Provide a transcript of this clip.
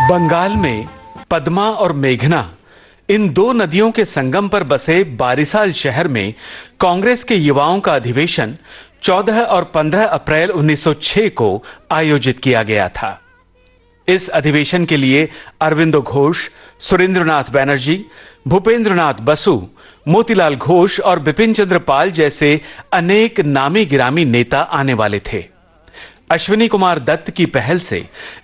बंगाल में पद्मा और मेघना, इन दो नदियों के संगम पर बसे बारिसाल शहर में कांग्रेस के युवाओं का अधिवेशन 14 और 15 अप्रैल 1906 को आयोजित किया गया था। इस अधिवेशन के लिए अरविंदो घोष, सुरेंद्रनाथ बैनर्जी, भूपेंद्रनाथ बसु, मोतीलाल घोष और बिपिन चंद्र पाल जैसे अनेक नामी गिरामी नेता आने वाले थे। अश्विनी कुमार दत्त की पहल से